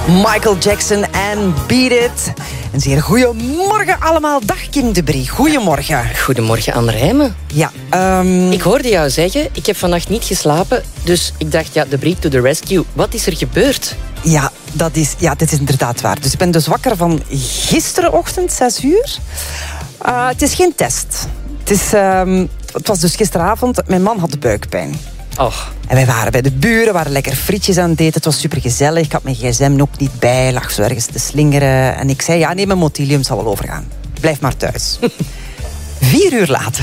Michael Jackson en Beat It. Een zeer goeiemorgen allemaal. Dag Kim de Brie, goeiemorgen. Goedemorgen Anne Rijmen. Ja, Ik hoorde jou zeggen, ik heb vannacht niet geslapen. Dus ik dacht, ja, de Brie to the rescue. Wat is er gebeurd? Ja, dit is inderdaad waar. Dus ik ben dus wakker van gisterenochtend, 6 uur. Het is geen test. Het was dus gisteravond. Mijn man had buikpijn. Och. En wij waren bij de buren, waren lekker frietjes aan het eten. Het was supergezellig. Ik had mijn gsm ook niet bij, lag zo ergens te slingeren. En ik zei, ja, nee, mijn Motilium zal wel overgaan. Blijf maar thuis. 4 uur later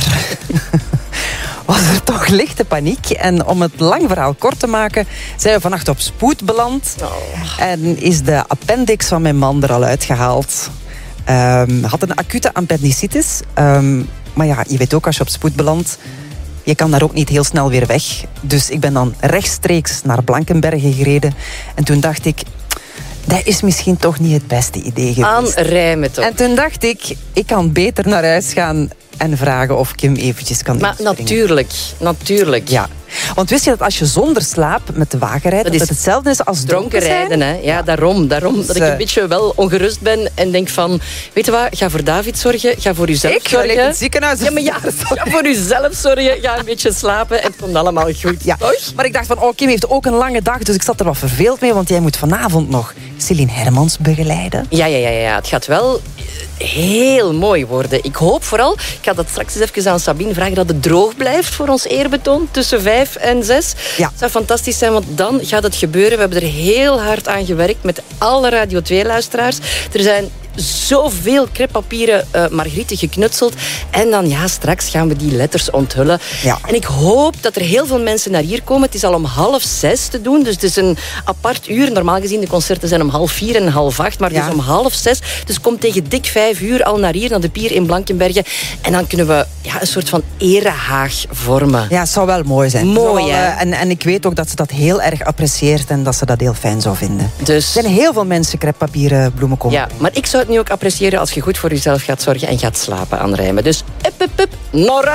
was er toch lichte paniek. En om het lang verhaal kort te maken, zijn we vannacht op spoed beland. En is de appendix van mijn man er al uitgehaald. Had een acute appendicitis. Maar ja, je weet ook, als je op spoed belandt, je kan daar ook niet heel snel weer weg. Dus ik ben dan rechtstreeks naar Blankenberge gereden. En toen dacht ik, dat is misschien toch niet het beste idee geweest. Aanrijmen toch. En toen dacht ik kan beter naar huis gaan en vragen of Kim eventjes kan Maar natuurlijk. Ja. Want wist je dat als je zonder slaap met de wagen rijdt, dat het hetzelfde is als dronken rijden, hè? Ja, daarom. Dat ik een beetje wel ongerust ben en denk van, weet je wat, ga voor David zorgen, ga voor uzelf zorgen. Ik ga in het ziekenhuis. Ja, maar ja, ga voor uzelf zorgen, ga een beetje slapen en het komt allemaal goed. Ja. Toch? Maar ik dacht van, Kim heeft ook een lange dag, dus ik zat er wat verveeld mee, want jij moet vanavond nog Celine Hermans begeleiden. Ja. Het gaat wel heel mooi worden. Ik hoop vooral, ik ga dat straks eens even aan Sabine vragen, dat het droog blijft voor ons eerbetoon tussen 5 en 6. Ja. Het zou fantastisch zijn, want dan gaat het gebeuren. We hebben er heel hard aan gewerkt met alle Radio 2-luisteraars. Er zijn zoveel crêpepapieren margrieten geknutseld. En dan, ja, straks gaan we die letters onthullen. Ja. En ik hoop dat er heel veel mensen naar hier komen. Het is al om 5:30 te doen, dus het is een apart uur. Normaal gezien, de concerten zijn om 4:30 en 5:30, maar dus om 5:30. Dus kom tegen dik 5 uur al naar hier, naar de pier in Blankenberge. En dan kunnen we een soort van erehaag vormen. Ja, het zou wel mooi zijn. Mooi, hè? En ik weet ook dat ze dat heel erg apprecieert en dat ze dat heel fijn zou vinden. Dus er zijn heel veel mensen crêpepapieren bloemen komen. Ja, maar ik zou het nu ook appreciëren als je goed voor jezelf gaat zorgen en gaat slapen, Anne Rijmen. Dus, Nora!